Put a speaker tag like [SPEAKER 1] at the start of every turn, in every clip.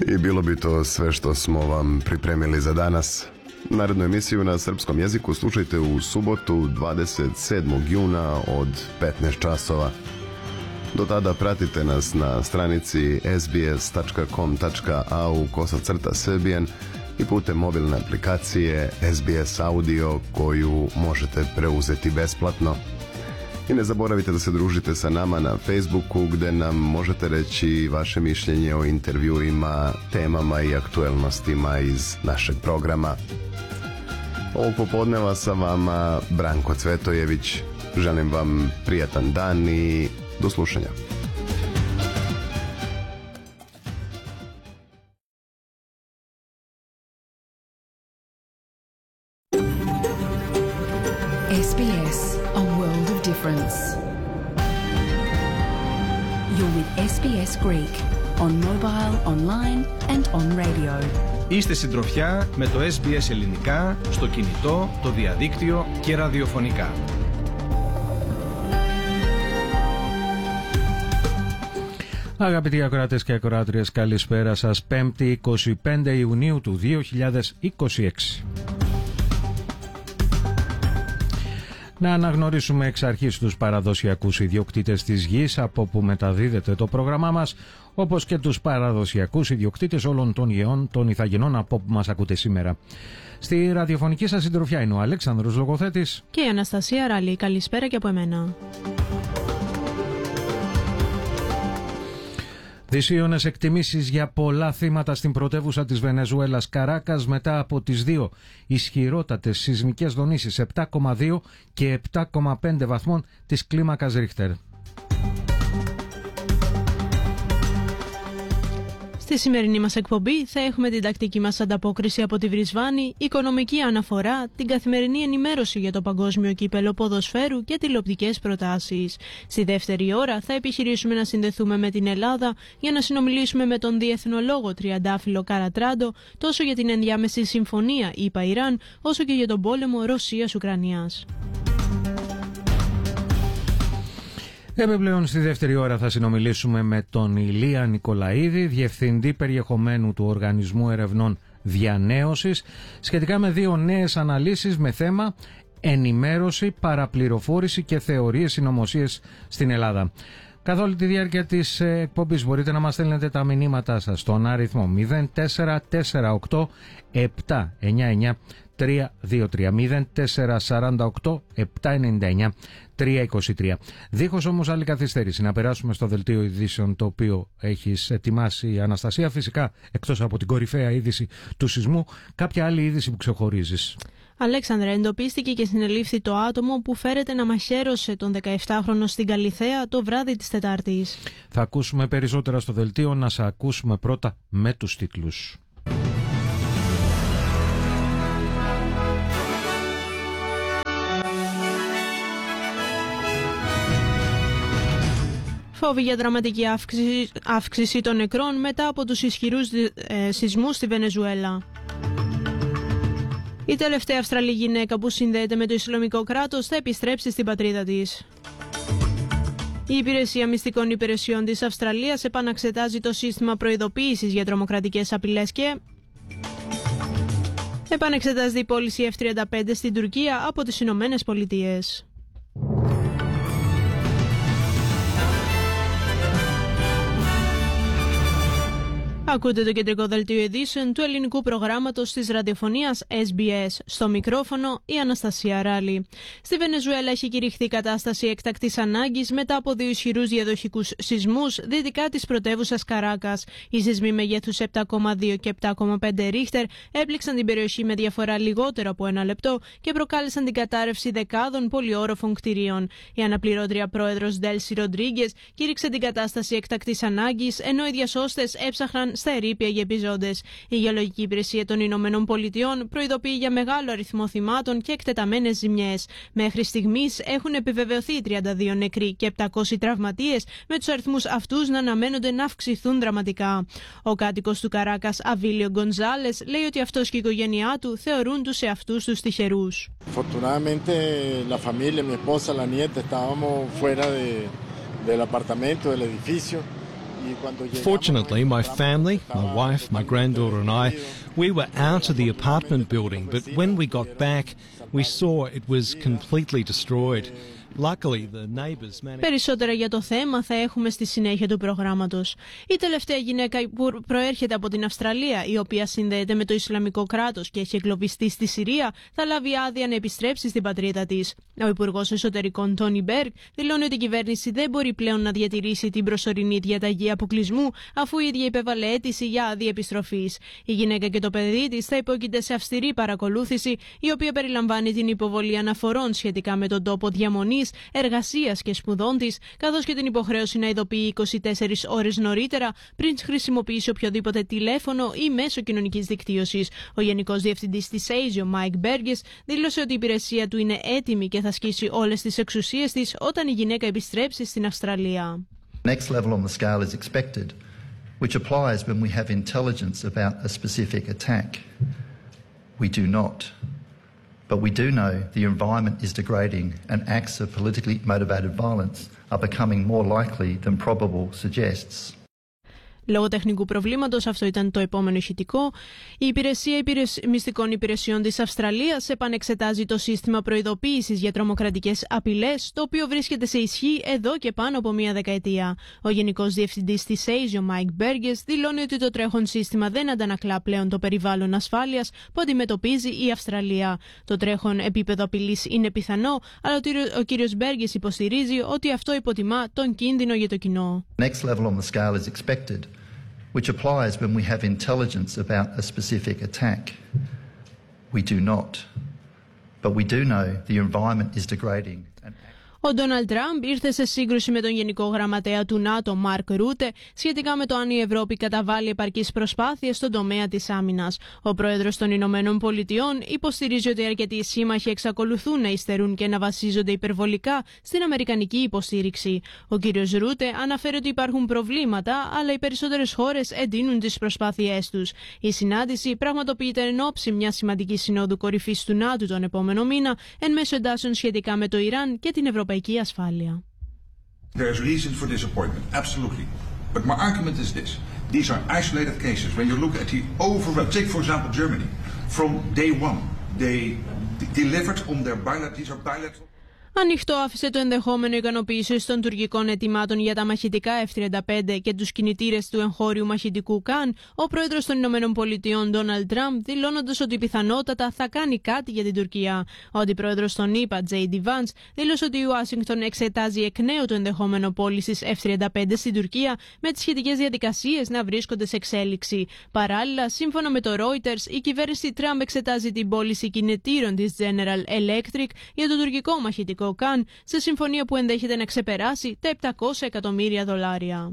[SPEAKER 1] I bilo bi to sve što smo vam pripremili za danas. Narednu emisiju na srpskom jeziku slušajte u subotu 27. juna od 15 časova. Do tada pratite nas na stranici sbs.com.au/Serbian i putem mobilne aplikacije SBS Audio koju možete preuzeti besplatno. I ne zaboravite da se družite sa nama na Facebooku gdje nam možete reći vaše mišljenje o intervjuima, temama i aktuelnostima iz našeg programa. Ovog popodneva sa vama Branko Cvetojević. Želim vam prijatan dan i do slušanja.
[SPEAKER 2] SBS, a world of difference. You're with SBS Greek on mobile, online and on radio.
[SPEAKER 3] Είστε συντροφιά με το SBS Ελληνικά στο κινητό, το διαδίκτυο και ραδιοφωνικά.
[SPEAKER 4] Αγαπητοί ακροατές και ακροάτριες, καλησπέρα σας. 5η 25 Ιουνίου του 2026. Να αναγνωρίσουμε εξ αρχής τους παραδοσιακούς ιδιοκτήτες της γης από όπου μεταδίδεται το πρόγραμμά μας, όπως και τους παραδοσιακούς ιδιοκτήτες όλων των γεών των Ιθαγενών από όπου μας ακούτε σήμερα. Στη ραδιοφωνική σας συντροφιά είναι ο Αλέξανδρος Λογοθέτης
[SPEAKER 5] και η Αναστασία Ράλη. Καλησπέρα και από εμένα.
[SPEAKER 4] Δυσίωνες εκτιμήσεις για πολλά θύματα στην πρωτεύουσα της Βενεζουέλας Καράκας μετά από τις δύο ισχυρότατες σεισμικές δονήσεις 7,2 και 7,5 βαθμών της κλίμακας Ρίχτερ.
[SPEAKER 5] Στη σημερινή μας εκπομπή θα έχουμε την τακτική μας ανταπόκριση από τη Βρισβάνη, οικονομική αναφορά, την καθημερινή ενημέρωση για το παγκόσμιο κύπελο ποδοσφαίρου και τηλεοπτικές προτάσεις. Στη δεύτερη ώρα θα επιχειρήσουμε να συνδεθούμε με την Ελλάδα για να συνομιλήσουμε με τον διεθνολόγο Τριαντάφυλλο Καρατράντο τόσο για την ενδιάμεση συμφωνία ΗΠΑ-Ιράν όσο και για τον πόλεμο Ρωσίας-Ουκρανίας.
[SPEAKER 4] Επιπλέον στη δεύτερη ώρα θα συνομιλήσουμε με τον Ηλία Νικολαίδη, Διευθυντή Περιεχομένου του Οργανισμού Ερευνών Διανέωσης, σχετικά με δύο νέες αναλύσεις με θέμα ενημέρωση, παραπληροφόρηση και θεωρίες συνωμοσίες στην Ελλάδα. Καθ' όλη τη διάρκεια της εκπομπής μπορείτε να μας στέλνετε τα μηνύματά σας στον αριθμό 0448 799 323 0448 799 323. Δίχως όμως άλλη καθυστέρηση να περάσουμε στο δελτίο ειδήσεων το οποίο έχεις ετοιμάσει η Αναστασία. Φυσικά εκτός από την κορυφαία είδηση του σεισμού, κάποια άλλη είδηση που ξεχωρίζεις.
[SPEAKER 5] Αλέξανδρε, εντοπίστηκε και συνελήφθη το άτομο που φέρεται να μαχαίρωσε τον 17χρονο στην Καλιθέα το βράδυ της Τετάρτης.
[SPEAKER 4] Θα ακούσουμε περισσότερα στο δελτίο, να σε ακούσουμε πρώτα με τους τίτλους.
[SPEAKER 5] Φόβοι για δραματική αύξηση των νεκρών μετά από τους ισχυρούς σεισμούς στη Βενεζουέλα. Η τελευταία Αυστραλή γυναίκα που συνδέεται με το Ισλαμικό κράτος θα επιστρέψει στην πατρίδα της. Η Υπηρεσία Μυστικών Υπηρεσιών της Αυστραλίας επαναξετάζει το σύστημα προειδοποίησης για τρομοκρατικές απειλές και επανεξετάζει η πώληση F-35 στην Τουρκία από τις Ηνωμένες Πολιτείες. Ακούτε το κεντρικό δελτίο ειδήσεων του ελληνικού προγράμματος της ραδιοφωνίας SBS. Στο μικρόφωνο η Αναστασία Ράλη. Στη Βενεζουέλα έχει κηρυχθεί κατάσταση έκτακτης ανάγκης μετά από δύο ισχυρούς διαδοχικούς σεισμούς δυτικά της πρωτεύουσας Καράκας. Οι σεισμοί μεγέθους 7,2 και 7,5 ρίχτερ έπληξαν την περιοχή με διαφορά λιγότερο από ένα λεπτό και προκάλεσαν την κατάρρευση δεκάδων πολυόροφων κτηρίων. Η αναπληρώτρια πρόεδρος Ντέλσι Ροντρίγκες κήρυξε την κατάσταση έκτακτης ανάγκης, ενώ οι διασώστες έψαχναν στα ερείπια για επιζώντες. Η Γεωλογική Υπηρεσία των Ηνωμένων Πολιτειών προειδοποιεί για μεγάλο αριθμό θυμάτων και εκτεταμένες ζημιές. Μέχρι στιγμής έχουν επιβεβαιωθεί 32 νεκροί και 700 τραυματίες, με τους αριθμούς αυτούς να αναμένονται να αυξηθούν δραματικά. Ο κάτοικος του Καράκας, Αβίλιο Γκονζάλες, λέει ότι αυτός και η οικογένειά του θεωρούν τους εαυτούς τους τυχερούς.
[SPEAKER 6] Fortunadamente la familia, mi esposa, la nieta, estábamos fuera del apartamento, del edificio.
[SPEAKER 7] Fortunately, my family, my wife, my granddaughter and I, we were out of the apartment building, but when we got back, we saw it was completely destroyed. Luckily, the neighbors managed...
[SPEAKER 5] Περισσότερα για το θέμα θα έχουμε στη συνέχεια του προγράμματος. Η τελευταία γυναίκα που προέρχεται από την Αυστραλία, η οποία συνδέεται με το Ισλαμικό κράτος και έχει εγκλωβιστεί στη Συρία, θα λάβει άδεια να επιστρέψει στην πατρίδα της. Ο Υπουργός Εσωτερικών Τόνι Μπέργκ δηλώνει ότι η κυβέρνηση δεν μπορεί πλέον να διατηρήσει την προσωρινή διαταγή αποκλεισμού, αφού η ίδια υπέβαλε αίτηση για άδεια επιστροφής. Η γυναίκα και το παιδί της θα υπόκειται σε αυστηρή παρακολούθηση, η οποία περιλαμβάνει την υποβολή αναφορών σχετικά με τον τόπο διαμονής, εργασίας και σπουδών της, καθώς και την υποχρέωση να ειδοποιεί 24 ώρες νωρίτερα πριν χρησιμοποιήσει οποιοδήποτε τηλέφωνο ή μέσο κοινωνικής δικτύωσης. Ο Γενικός Διευθυντής της ASIO, Mike Burgess, δήλωσε ότι η υπηρεσία του είναι έτοιμη και θα ασκήσει όλες τις εξουσίες της όταν η γυναίκα επιστρέψει στην Αυστραλία.
[SPEAKER 8] Next level on the scale is expected, which applies when we have intelligence about a specific attack. We do not. But we do know the environment is degrading and acts of politically motivated violence are becoming more likely than probable suggests.
[SPEAKER 5] Λόγω τεχνικού προβλήματος, αυτό ήταν το επόμενο ηχητικό. Η Υπηρεσία Μυστικών Υπηρεσιών της Αυστραλίας επανεξετάζει το σύστημα προειδοποίησης για τρομοκρατικές απειλές, το οποίο βρίσκεται σε ισχύ εδώ και πάνω από μία δεκαετία. Ο Γενικός Διευθυντής της ASIO, Mike Burgess, δηλώνει ότι το τρέχον σύστημα δεν αντανακλά πλέον το περιβάλλον ασφάλειας που αντιμετωπίζει η Αυστραλία. Το τρέχον επίπεδο απειλής είναι πιθανό, αλλά ο κύριος Burgess υποστηρίζει ότι αυτό υποτιμά τον κίνδυνο για το κοινό.
[SPEAKER 8] Next level on the scale is expected, which applies when we have intelligence about a specific attack. We do not. But we do know the environment is degrading.
[SPEAKER 5] Ο Ντόναλντ Τραμπ ήρθε σε σύγκρουση με τον Γενικό Γραμματέα του ΝΑΤΟ, Μαρκ Ρούτε, σχετικά με το αν η Ευρώπη καταβάλει επαρκείς προσπάθειες στον τομέα της άμυνας. Ο πρόεδρος των Ηνωμένων Πολιτειών υποστηρίζει ότι αρκετοί σύμμαχοι εξακολουθούν να υστερούν και να βασίζονται υπερβολικά στην αμερικανική υποστήριξη. Ο κύριος Ρούτε αναφέρει ότι υπάρχουν προβλήματα, αλλά οι περισσότερες χώρες εντείνουν τις προσπάθειές τους. Η συνάντηση πραγματοποιείται εν ώψη μιας σημαντικής συνόδου κορυφής του ΝΑΤΟ τον επόμενο μήνα, εν μέσω εντάσεων σχετικά με το Ιράν και την Ευρωπαϊκή ασφάλεια.
[SPEAKER 9] There is reason for disappointment, absolutely. But my argument is this. These are isolated cases. When you look at the overall, take for example Germany. From day one, they delivered on their bilateral, these are bilateral.
[SPEAKER 5] Ανοιχτό άφησε το ενδεχόμενο ικανοποίησης των τουρκικών αιτημάτων για τα μαχητικά F-35 και τους κινητήρες του εγχώριου μαχητικού Καν, ο πρόεδρος των Ηνωμένων Πολιτειών Ντόναλντ Τραμπ, δηλώνοντας ότι πιθανότατα θα κάνει κάτι για την Τουρκία. Ο αντιπρόεδρος των ΗΠΑ, J.D. Vance, δήλωσε ότι η Ουάσιγκτον εξετάζει εκ νέου το ενδεχόμενο πώλησης F-35 στην Τουρκία, με τις σχετικές διαδικασίες να βρίσκονται σε εξέλιξη. Παράλληλα, σύμφωνα με το Reuters, η κυβέρνηση Τραμπ εξετάζει την πώληση κινητήρων της General Electric για το τουρκικό μαχητικό Καν, σε συμφωνία που ενδέχεται να ξεπεράσει τα $700 εκατομμύρια.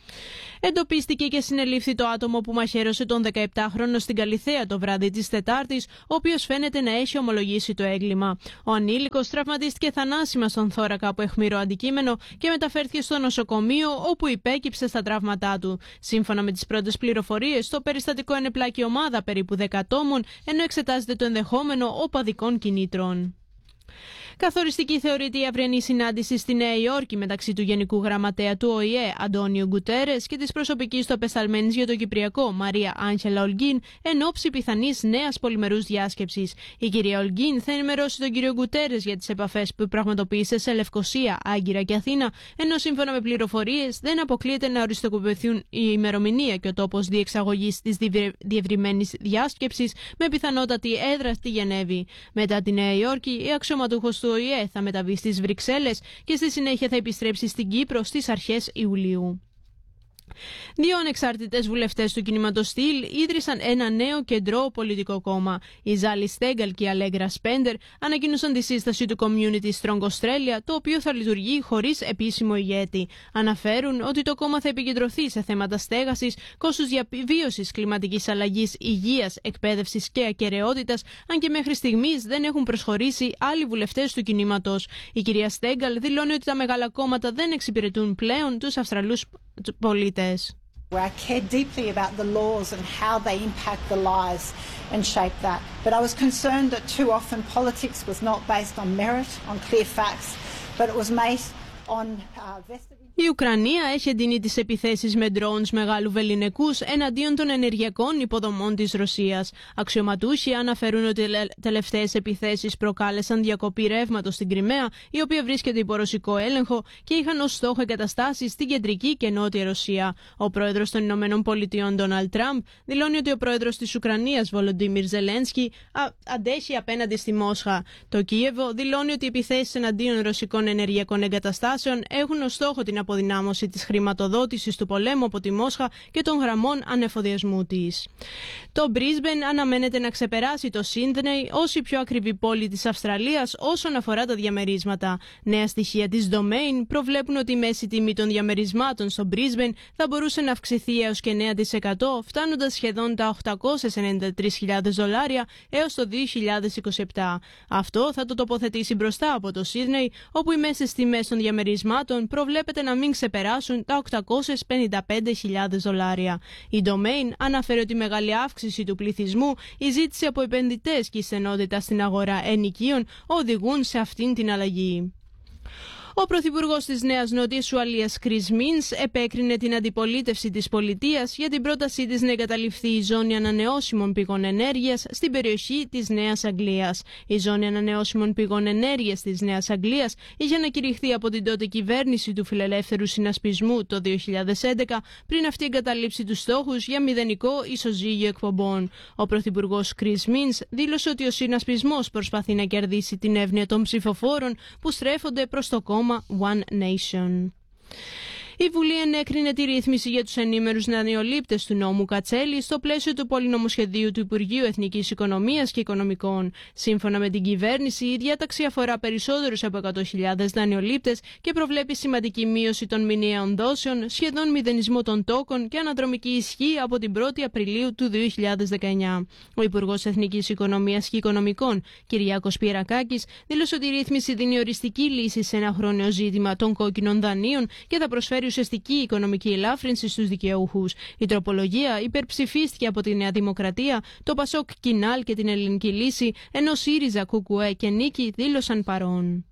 [SPEAKER 5] Εντοπίστηκε και συνελήφθη το άτομο που μαχαίρωσε τον 17χρονο στην Καλιθέα το βράδυ της Τετάρτης, ο οποίος φαίνεται να έχει ομολογήσει το έγκλημα. Ο ανήλικος τραυματίστηκε θανάσιμα στον θώρακα από αιχμηρό αντικείμενο και μεταφέρθηκε στο νοσοκομείο, όπου υπέκυψε στα τραύματά του. Σύμφωνα με τις πρώτες πληροφορίες, το περιστατικό ενεπλάκη ομάδα περίπου 10 ατόμων, ενώ εξετάζεται το ενδεχόμενο οπαδικών κινήτρων. Καθοριστική θεωρείται η αυριανή συνάντηση στη Νέα Υόρκη μεταξύ του Γενικού Γραμματέα του ΟΗΕ, Αντώνιο Γκουτέρες, και της προσωπικής του απεσταλμένης για το Κυπριακό, Μαρία Άγγελα Ολγκίν, εν ώψη πιθανής νέας πολυμερούς διάσκεψης. Η κυρία Ολγκίν θα ενημερώσει τον κύριο Γκουτέρες για τις επαφές που πραγματοποίησε σε Λευκοσία, Άγκυρα και Αθήνα, ενώ σύμφωνα με πληροφορίες δεν αποκλείεται να οριστικοποιηθούν η ημερομηνία και ο τόπος διεξαγωγής της διευρυμένης διάσκεψης, με πιθανότατη έδρα στη Γενέβη. Μετά τη Νέα Υόρκη, η αξιωματούχος του ΟΗΕ θα μεταβεί στις Βρυξέλλες και στη συνέχεια θα επιστρέψει στην Κύπρο στις αρχές Ιουλίου. Δύο ανεξάρτητες βουλευτές του κινήματος Στυλ ίδρυσαν ένα νέο κεντρό πολιτικό κόμμα. Η Ζάλι Στέγκαλ και η Αλέγκρα Σπέντερ ανακοίνωσαν τη σύσταση του Community Strong Australia, το οποίο θα λειτουργεί χωρίς επίσημο ηγέτη. Αναφέρουν ότι το κόμμα θα επικεντρωθεί σε θέματα στέγασης, κόστους διαβίωσης, κλιματικής αλλαγής, υγείας, εκπαίδευσης και ακεραιότητας, αν και μέχρι στιγμής δεν έχουν προσχωρήσει άλλοι βουλευτές του κινήματος. Η κυρία Στέγκαλ δηλώνει ότι τα μεγάλα κόμματα δεν εξυπηρετούν πλέον τους Αυστραλούς πολίτες.
[SPEAKER 10] I care deeply about the laws and how they impact the lives and shape that. But I was concerned that too often politics was not based on merit, on clear facts, but it was
[SPEAKER 5] Η Ουκρανία έχει εντείνει τις επιθέσεις με drones μεγάλου βεληνικούς εναντίον των ενεργειακών υποδομών της Ρωσίας. Αξιωματούχοι αναφέρουν ότι οι τελευταίες επιθέσεις προκάλεσαν διακοπή ρεύματος στην Κριμαία, η οποία βρίσκεται υπό ρωσικό έλεγχο, και είχαν ως στόχο εγκαταστάσεις στην κεντρική και νότια Ρωσία. Ο πρόεδρος των Ηνωμένων Πολιτειών, Ντόναλντ Τραμπ, δηλώνει ότι ο πρόεδρος της Ουκρανίας, Βολοντίμιρ Ζελένσκι, αντέχει απέναντι στη Μόσχα. Το Κίεβο δηλώνει ότι οι επιθέσεις εναντίον ρωσικών ενεργειακών εγκαταστάσεων έχουν ως στόχο την αποδυνάμωση της χρηματοδότησης του πολέμου από τη Μόσχα και των γραμμών ανεφοδιασμού της. Το Μπρίσμπεν αναμένεται να ξεπεράσει το Σίδνεϊ ως η πιο ακριβή πόλη της Αυστραλίας όσον αφορά τα διαμερίσματα. Νέα στοιχεία της Domain προβλέπουν ότι η μέση τιμή των διαμερισμάτων στο Μπρίσμπεν θα μπορούσε να αυξηθεί έως και 9%, φτάνοντας σχεδόν τα $893,000 έως το 2027. Αυτό θα το τοποθετήσει μπροστά από το Σίδνεϊ, όπου οι μέσες τιμές των διαμερισμάτων προβλέπεται να μην ξεπεράσουν τα $855,000. Η Domain αναφέρει ότι η μεγάλη αύξηση του πληθυσμού, η ζήτηση από επενδυτές και η στενότητα στην αγορά ενοικίων οδηγούν σε αυτήν την αλλαγή. Ο πρωθυπουργός της Νέας Νότιας Ουαλίας, Κρίς Μίνς, επέκρινε την αντιπολίτευση της πολιτείας για την πρότασή της να εγκαταλειφθεί η ζώνη ανανεώσιμων πηγών ενέργειας στην περιοχή της Νέας Αγγλίας. Η ζώνη ανανεώσιμων πηγών ενέργειας της Νέας Αγγλίας είχε ανακηρυχθεί από την τότε κυβέρνηση του Φιλελεύθερου Συνασπισμού το 2011, πριν αυτή εγκαταλείψει τους στόχους για μηδενικό ισοζύγιο εκπομπών. Ο πρωθυπουργός Κρίς Μίνς δήλωσε ότι ο συνασπισμός προσπαθεί να κερδίσει την εύνοια των ψηφοφόρων που στρέφονται προς το κόμμα One Nation. Η Βουλή ενέκρινε τη ρύθμιση για τους ενήμερους δανειολήπτες του νόμου Κατσέλη στο πλαίσιο του πολυνομοσχεδίου του Υπουργείου Εθνικής Οικονομίας και Οικονομικών. Σύμφωνα με την κυβέρνηση, η διάταξη αφορά περισσότερους από 100.000 δανειολήπτες και προβλέπει σημαντική μείωση των μηνιαίων δόσεων, σχεδόν μηδενισμό των τόκων και αναδρομική ισχύ από την 1η Απριλίου του 2019. Ο Υπουργός Εθνικής Οικονομίας και Οικονομικών, Κυριάκος Πιερακάκης, δήλωσε ότι η ρύθμιση δίνει οριστική λύση σε ένα χρόνιο ζήτημα των κόκκινων δανείων και θα προσφέρει ουσιαστική οικονομική ελάφρυνση στους δικαιούχους. Η τροπολογία υπερψηφίστηκε από τη Νέα Δημοκρατία, το Πασόκ Κινάλ και την Ελληνική Λύση, ενώ ΣΥΡΙΖΑ, ΚΚΕ και Νίκη δήλωσαν παρόν.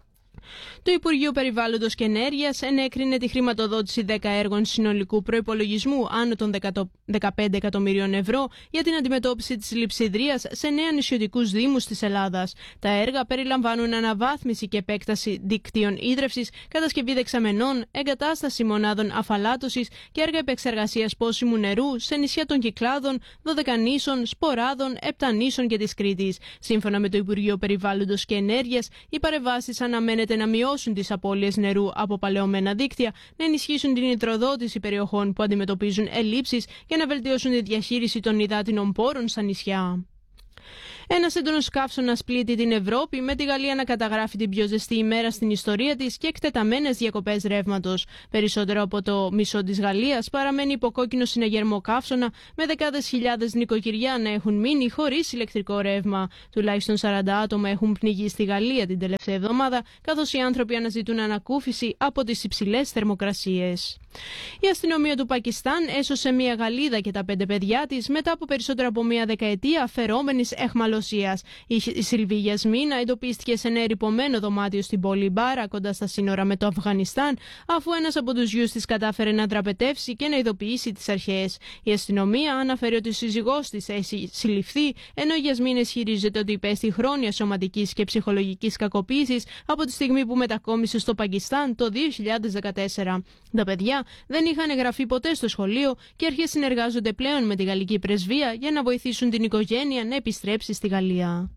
[SPEAKER 5] Το Υπουργείο Περιβάλλοντος και Ενέργειας ενέκρινε τη χρηματοδότηση 10 έργων συνολικού προϋπολογισμού άνω των 15 εκατομμυρίων ευρώ για την αντιμετώπιση της λειψιδρίας σε 9 νησιωτικούς δήμους της Ελλάδας. Τα έργα περιλαμβάνουν αναβάθμιση και επέκταση δικτύων ίδρευσης, κατασκευή δεξαμενών, εγκατάσταση μονάδων αφαλάτωσης και έργα επεξεργασίας πόσιμου νερού σε νησιά των Κυκλάδων, Δωδεκανήσων, Σποράδων, Επτανήσων και της Κρήτης. Σύμφωνα με το Υπουργείο Περιβάλλοντος και Ενέργειας, οι παρεμβάσεις αναμένεται να μειώσουν τις απώλειες νερού από παλαιωμένα δίκτυα, να ενισχύσουν την υδροδότηση περιοχών που αντιμετωπίζουν ελλείψεις και να βελτιώσουν τη διαχείριση των υδάτινων πόρων στα νησιά. Ένας έντονος καύσωνας πλήττει την Ευρώπη, με τη Γαλλία να καταγράφει την πιο ζεστή ημέρα στην ιστορία της και εκτεταμένες διακοπές ρεύματος. Περισσότερο από το μισό της Γαλλίας παραμένει υπό κόκκινο συναγερμό καύσωνα, με δεκάδες χιλιάδες νοικοκυριά να έχουν μείνει χωρίς ηλεκτρικό ρεύμα. Τουλάχιστον 40 άτομα έχουν πνιγεί στη Γαλλία την τελευταία εβδομάδα, καθώς οι άνθρωποι αναζητούν ανακούφιση από τις υψηλές θερμοκρασίες. Η αστυνομία του Πακιστάν έσωσε μια Γαλλίδα και τα 5 παιδιά της μετά από περισσότερο από μια δεκαετία φερόμενης αιχμαλωσίας. Η Σιλβί Γιασμίνα εντοπίστηκε σε ένα ερειπωμένο δωμάτιο στην πόλη Μπάρα, κοντά στα σύνορα με το Αφγανιστάν, αφού ένας από τους γιους της κατάφερε να δραπετεύσει και να ειδοποιήσει τις αρχές. Η αστυνομία αναφέρει ότι ο σύζυγός της έχει συλληφθεί, ενώ η Γιασμίνα ισχυρίζεται ότι υπέστη χρόνια σωματικής και ψυχολογικής κακοποίησης από τη στιγμή που μετακόμισε στο Πακιστάν το 2014. Τα παιδιά δεν είχαν εγγραφεί ποτέ στο σχολείο και οι αρχές συνεργάζονται πλέον με τη γαλλική πρεσβεία για να βοηθήσουν την οικογένεια να επιστρέψει στη Γαλλία.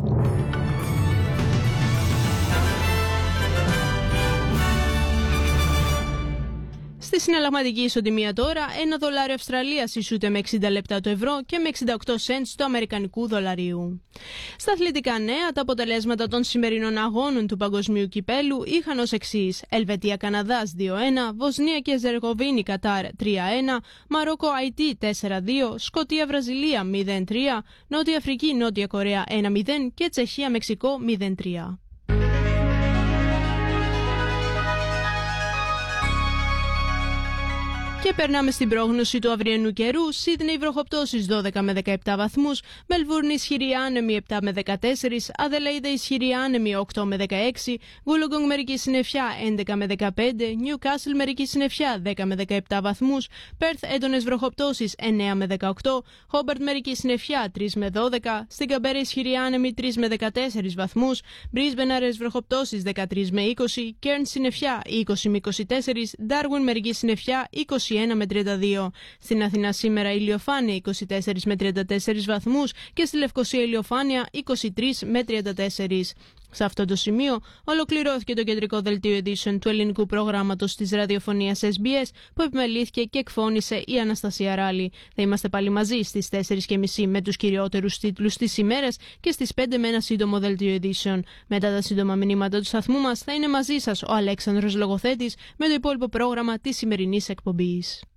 [SPEAKER 5] Στη συναλλαγματική ισοτιμία τώρα, $1 Αυστραλίας ισούται με 60 λεπτά το ευρώ και με 68 cents του αμερικανικού δολαρίου. Στα αθλητικά νέα, τα αποτελέσματα των σημερινών αγώνων του Παγκοσμίου Κυπέλου είχαν ως εξής: Ελβετία-Καναδάς 2-1, Βοσνία και Ζεργκοβίνη Κατάρ 3-1, Μαρόκο-Αϊτή 4-2, Σκωτία-Βραζιλία 0-3, Νότια Αφρική-Νότια Κορέα 1-0 και Τσεχία-Μεξικό 0-3. Και περνάμε στην πρόγνωση του αυριανού καιρού. Σίδνεϊ βροχοπτώσεις 12 με 17 βαθμούς, Μελβούρνη ισχυρή άνεμη 7 με 14, Αδελαίδα ισχυρή άνεμη 8 με 16, Wollongong μερική συννεφιά 11 με 15, Νιουκάσλ μερική συννεφιά 10 με 17 βαθμούς, Πέρθ έντονες βροχοπτώσεις 9 με 18, Χόμπαρτ μερική συννεφιά 3 με 12, στην Καμπέρα ισχυρή άνεμη 3 με 14 βαθμούς, Μπρίσμπεν αραιές βροχοπτώσεις 13 με 20, Κέρν συννεφιά 20 με 24, Ντάρουιν μερική συννεφιά 21 με 32. Στην Αθηνά σήμερα ηλιοφάνεια 24 με 34 βαθμούς και στη Λευκοσία ηλιοφάνεια 23 με 34. Σε αυτό το σημείο ολοκληρώθηκε το κεντρικό δελτίο ειδήσεων του ελληνικού προγράμματος της ραδιοφωνίας SBS που επιμελήθηκε και εκφώνησε η Αναστασία Ράλη. Θα είμαστε πάλι μαζί στις 4.30 με τους κυριότερους τίτλους της ημέρας και στις 5 με ένα σύντομο δελτίο ειδήσεων. Μετά τα σύντομα μηνύματα του σταθμού μας θα είναι μαζί σας ο Αλέξανδρος Λογοθέτης με το υπόλοιπο πρόγραμμα της σημερινής εκπομπής.